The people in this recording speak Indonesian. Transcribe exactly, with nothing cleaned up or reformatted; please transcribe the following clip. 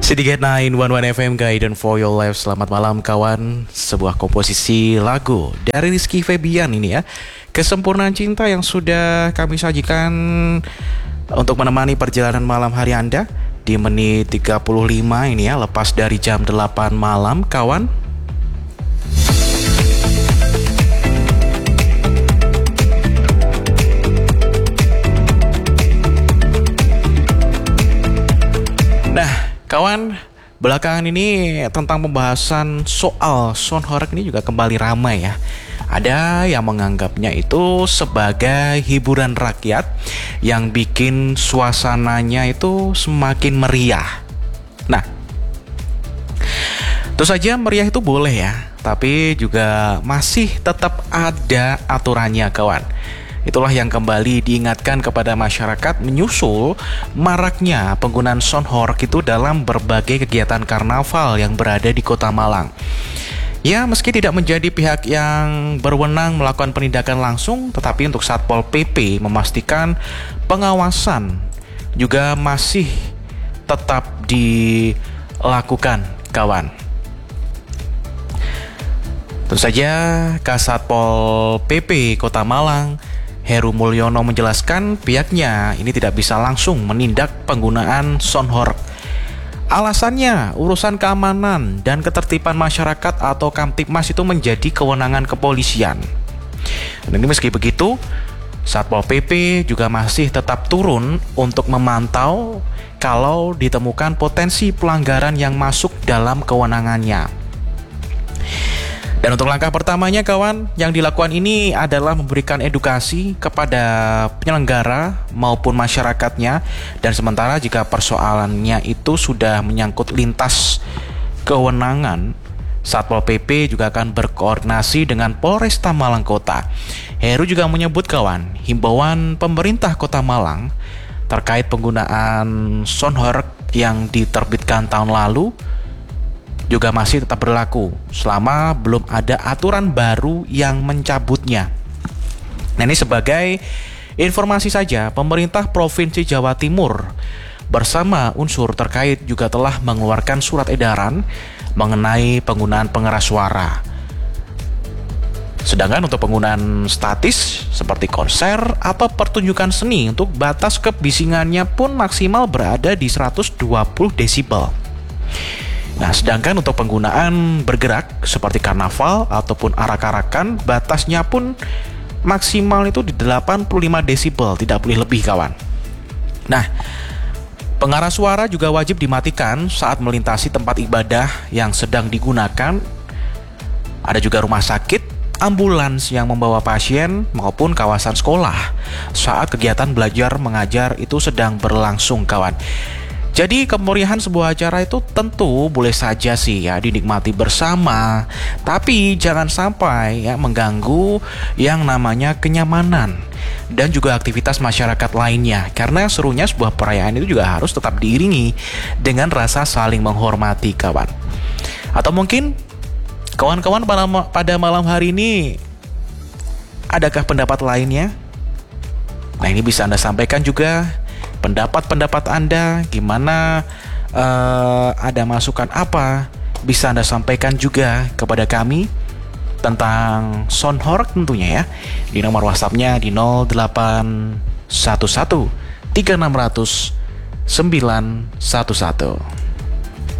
Sedikit nine one one F M Guidance for Your Life. Selamat malam kawan. Sebuah komposisi lagu dari Rizky Febian ini ya, Kesempurnaan Cinta, yang sudah kami sajikan untuk menemani perjalanan malam hari Anda di menit tiga puluh lima ini ya, lepas dari jam delapan malam kawan. Nah kawan, belakangan ini tentang pembahasan soal sound horeg ini juga kembali ramai ya. Ada yang menganggapnya itu sebagai hiburan rakyat yang bikin suasananya itu semakin meriah. Nah, tentu saja meriah itu boleh ya, tapi juga masih tetap ada aturannya kawan. Itulah yang kembali diingatkan kepada masyarakat menyusul maraknya penggunaan sound horeg itu dalam berbagai kegiatan karnaval yang berada di Kota Malang. Ya, meski tidak menjadi pihak yang berwenang melakukan penindakan langsung, tetapi untuk Satpol P P memastikan pengawasan juga masih tetap dilakukan kawan. Tentu saja Kasatpol P P Kota Malang Heru Mulyono menjelaskan pihaknya ini tidak bisa langsung menindak penggunaan sound horeg. Alasannya, urusan keamanan dan ketertiban masyarakat atau Kamtibmas itu menjadi kewenangan kepolisian. Dan ini meski begitu, Satpol P P juga masih tetap turun untuk memantau kalau ditemukan potensi pelanggaran yang masuk dalam kewenangannya. Dan untuk langkah pertamanya kawan, yang dilakukan ini adalah memberikan edukasi kepada penyelenggara maupun masyarakatnya. Dan sementara jika persoalannya itu sudah menyangkut lintas kewenangan, Satpol P P juga akan berkoordinasi dengan Polresta Malang Kota. Heru juga menyebut kawan, himbauan pemerintah Kota Malang terkait penggunaan sound horeg yang diterbitkan tahun lalu juga masih tetap berlaku selama belum ada aturan baru yang mencabutnya. Nah, ini sebagai informasi saja, pemerintah Provinsi Jawa Timur bersama unsur terkait juga telah mengeluarkan surat edaran mengenai penggunaan pengeras suara. Sedangkan untuk penggunaan statis seperti konser atau pertunjukan seni, untuk batas kebisingannya pun maksimal berada di seratus dua puluh desibel. Nah, sedangkan untuk penggunaan bergerak seperti karnaval ataupun arak-arakan, batasnya pun maksimal itu di delapan puluh lima desibel, tidak boleh lebih kawan. Nah, pengeras suara juga wajib dimatikan saat melintasi tempat ibadah yang sedang digunakan. Ada juga rumah sakit, ambulans yang membawa pasien maupun kawasan sekolah saat kegiatan belajar mengajar itu sedang berlangsung kawan. Jadi kemeriahan sebuah acara itu tentu boleh saja sih ya dinikmati bersama, tapi jangan sampai ya mengganggu yang namanya kenyamanan dan juga aktivitas masyarakat lainnya. Karena serunya sebuah perayaan itu juga harus tetap diiringi dengan rasa saling menghormati kawan. Atau mungkin kawan-kawan pada, pada malam hari ini adakah pendapat lainnya? Nah, ini bisa Anda sampaikan juga pendapat-pendapat Anda, gimana, uh, ada masukan apa, bisa Anda sampaikan juga kepada kami tentang sound horeg tentunya ya, di nomor WhatsApp-nya di nol delapan satu satu tiga enam nol nol sembilan satu satu.